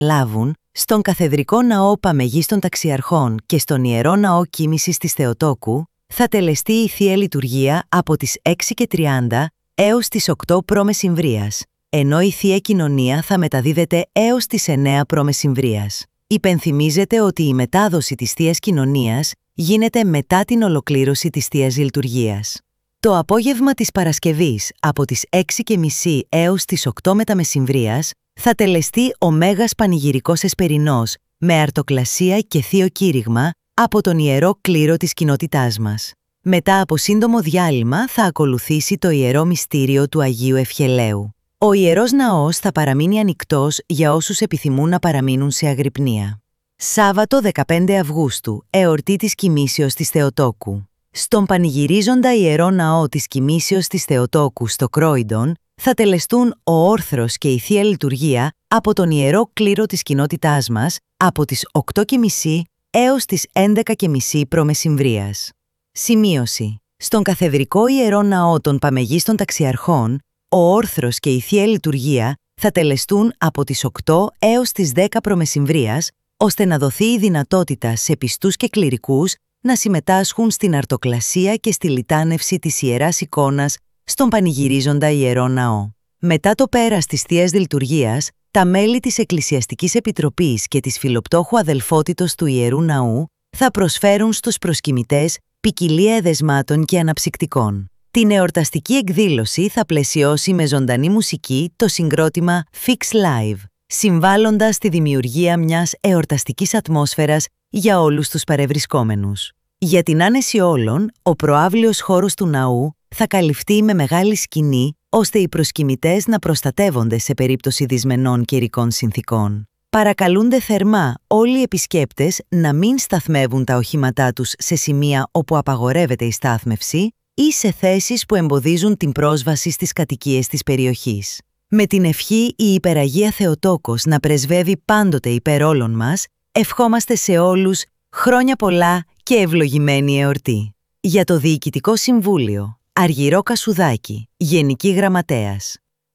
λάβουν στον Καθεδρικό Ναό Παμεγίστων Ταξιαρχών και στον Ιερό Ναό Κοίμησης της Θεοτόκου θα τελεστεί η Θεία Λειτουργία από τις 6:30 έως τις 8 π.Μ., ενώ η Θεία Κοινωνία θα μεταδίδεται έως τις 9 π.Μ. Υπενθυμίζεται ότι η μετάδοση της Θείας Κοινωνίας γίνεται μετά την ολοκλήρωση της Θείας Λειτουργίας. Το απόγευμα της Παρασκευής από τις 6:30 έως τις 8 μεσημβρίας θα τελεστεί ο Μέγας Πανηγυρικός Εσπερινός με αρτοκλασία και θείο κήρυγμα από τον Ιερό Κλήρο της κοινότητάς μας. Μετά από σύντομο διάλειμμα θα ακολουθήσει το Ιερό Μυστήριο του Αγίου Ευχελαίου. Ο Ιερός Ναός θα παραμείνει ανοιχτός για όσους επιθυμούν να παραμείνουν σε αγρυπνία. Σάββατο 15 Αυγούστου, εορτή της Κοιμήσεως της Θεοτόκου. Στον πανηγυρίζοντα Ιερό Ναό της Κοιμήσεως της Θεοτόκου στο Κρόιντον θα τελεστούν ο όρθρος και η Θεία Λειτουργία από τον Ιερό Κλήρο της κοινότητάς μας από τις 8:30 έως τις 11:30 π.Μ. Σημείωση. Στον Καθεδρικό Ιερό Ναό των Παμεγίστων Ταξιαρχών, ο όρθρος και η Θεία Λειτουργία θα τελεστούν από τις 8 έως τις 10 π.Μ., ώστε να δοθεί η δυνατότητα σε πιστούς και κληρικούς να συμμετάσχουν στην αρτοκλασία και στη λιτάνευση της Ιεράς Εικόνας στον πανηγυρίζοντα Ιερό Ναό. Μετά το πέρας της Θείας Λειτουργίας, τα μέλη της Εκκλησιαστικής Επιτροπής και της Φιλοπτόχου Αδελφότητος του Ιερού Ναού θα προσφέρουν στους προσκυνητές ποικιλία εδεσμάτων και αναψυκτικών. Την εορταστική εκδήλωση θα πλαισιώσει με ζωντανή μουσική το συγκρότημα Fix Live, συμβάλλοντας στη δημιουργία μιας εορταστικής ατμόσφαιρας για όλους τους παρευρισκόμενους. Για την άνεση όλων, ο προαύλιος χώρος του ναού θα καλυφθεί με μεγάλη σκηνή, ώστε οι προσκυνητές να προστατεύονται σε περίπτωση δυσμενών καιρικών συνθήκων. Παρακαλούνται θερμά όλοι οι επισκέπτες να μην σταθμεύουν τα οχήματά τους σε σημεία όπου απαγορεύεται η στάθμευση ή σε θέσεις που εμποδίζουν την πρόσβαση στις κατοικίες της περιοχής. Με την ευχή η Υπεραγία Θεοτόκος να πρεσβεύει πάντοτε υπέρ όλων μας, ευχόμαστε σε όλους χρόνια πολλά και ευλογημένη εορτή. Για το Διοικητικό Συμβούλιο, Αργυρό Κασουδάκη, Γενική Γραμματέας.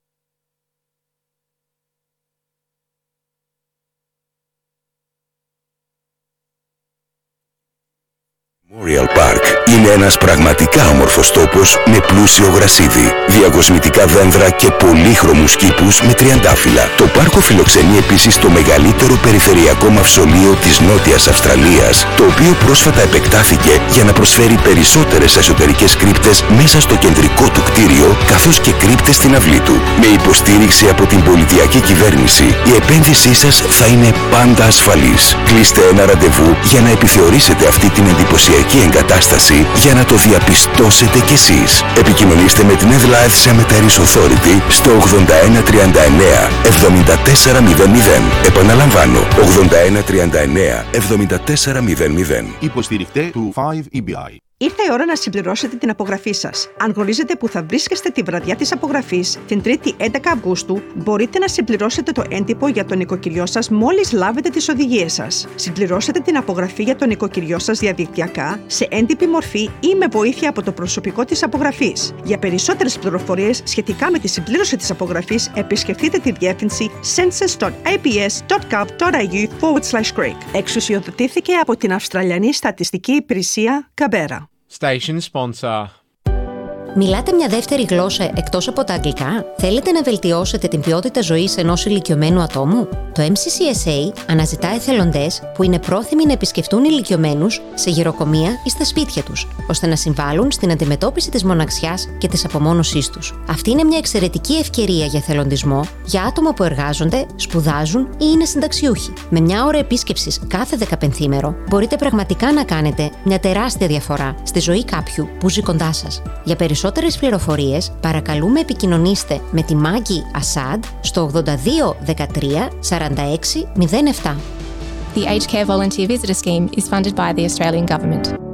Memorial Park είναι ένας πραγματικά όμορφος τόπος με πλούσιο γρασίδι, διακοσμητικά δέντρα και πολύχρωμους κήπους με τριαντάφυλλα. Το πάρκο φιλοξενεί επίσης το μεγαλύτερο περιφερειακό μαυσολείο της Νότιας Αυστραλίας, το οποίο πρόσφατα επεκτάθηκε για να προσφέρει περισσότερες εσωτερικές κρύπτες μέσα στο κεντρικό του κτίριο, καθώς και κρύπτες στην αυλή του. Με υποστήριξη από την πολιτιακή κυβέρνηση, η επένδυσή σας θα είναι πάντα ασφαλής. Κλείστε ένα ραντεβού για να επιθεωρήσετε αυτή την εντυπωσιακή εγκατάσταση για να το διαπιστώσετε κι εσείς. Επικοινωνήστε με την Life Cemeteries Authority στο 8139 7400. Επαναλαμβάνω, 8139 7400. Υποστηρικτέ του 5EBI. Ήρθε η ώρα να συμπληρώσετε την απογραφή σας. Αν γνωρίζετε που θα βρίσκεστε τη βραδιά της απογραφής, την 3η 11 Αυγούστου, μπορείτε να συμπληρώσετε το έντυπο για τον νοικοκυριό σας μόλις λάβετε τις οδηγίες σας. Συμπληρώστε την απογραφή για τον νοικοκυριό σας διαδικτυακά, σε έντυπη μορφή ή με βοήθεια από το προσωπικό της απογραφής. Για περισσότερες πληροφορίες σχετικά με τη συμπλήρωση της απογραφής, επισκεφτείτε τη διεύθυνση census.abs.gov.au/Greek. Εξουσιοδοτήθηκε από την Αυστραλιανή Στατιστική Υπηρεσία Καμπέρα. Station sponsor. Μιλάτε μια δεύτερη γλώσσα εκτός από τα αγγλικά? Θέλετε να βελτιώσετε την ποιότητα ζωής ενός ηλικιωμένου ατόμου? Το MCCSA αναζητά εθελοντές που είναι πρόθυμοι να επισκεφτούν ηλικιωμένους σε γεροκομεία ή στα σπίτια τους, ώστε να συμβάλλουν στην αντιμετώπιση της μοναξιάς και της απομόνωσής τους. Αυτή είναι μια εξαιρετική ευκαιρία για εθελοντισμό για άτομα που εργάζονται, σπουδάζουν ή είναι συνταξιούχοι. Με μια ώρα επίσκεψης κάθε 15ήμερο μπορείτε πραγματικά να κάνετε μια τεράστια διαφορά στη ζωή κάποιου που ζει κοντά σας. Για περισσότερες πληροφορίες, παρακαλούμε επικοινωνήστε με τη Μάγκη Ασάντ στο 82 13 46 07. The Aged Care Volunteer Visitor Scheme is funded by the Australian Government.